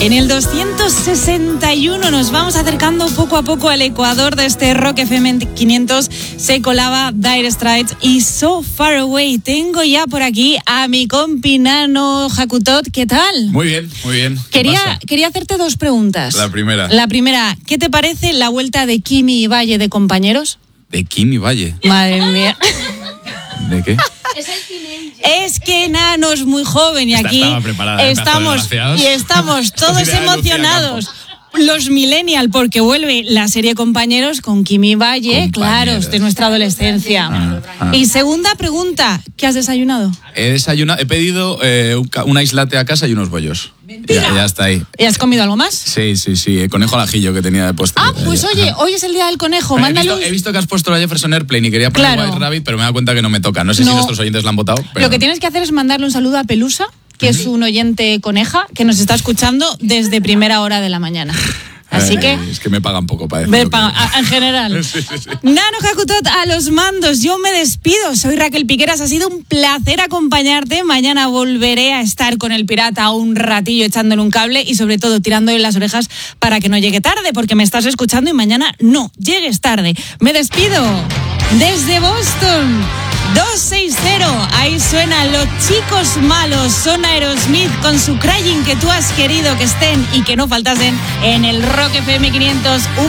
En el 261 nos vamos acercando poco a poco al ecuador de este Rock FM 500. Se colaba Dire Straits y So Far Away. Tengo ya por aquí a mi compi Nano Jacutot. ¿Qué tal? Muy bien, muy bien. Quería hacerte dos preguntas. La primera, ¿qué te parece la vuelta de Kimi y Valle de compañeros? ¿De Kimi Valle? Madre mía. ¿De qué? Es que Nano es muy joven y aquí estamos todos emocionados. Los millennials, porque vuelve la serie Compañeros con Kimi Valle, claro, de nuestra adolescencia. Y segunda pregunta, ¿qué has desayunado? He pedido una ice latte a casa y unos bollos. Ya está ahí. ¿Y has comido algo más? Sí, el conejo al ajillo que tenía de postre. Pues oye, hoy es el día del conejo, mándale. He visto que has puesto la Jefferson Airplane y quería poner White Rabbit, pero me he dado cuenta que no me toca. No sé si nuestros oyentes la han votado. Pero... Lo que tienes que hacer es mandarle un saludo a Pelusa, que es un oyente coneja que nos está escuchando desde primera hora de la mañana. Así que... Es que me pagan poco para decirlo. En general. Sí. Nano Jacutot a los mandos. Yo me despido. Soy Raquel Piqueras. Ha sido un placer acompañarte. Mañana volveré a estar con el pirata un ratillo echándole un cable y sobre todo tirándole las orejas para que no llegue tarde, porque me estás escuchando y mañana no llegues tarde. Me despido desde Boston. 260, ahí suenan Los Chicos Malos, son Aerosmith con su Crying, que tú has querido que estén y que no faltasen en el Rock FM 500.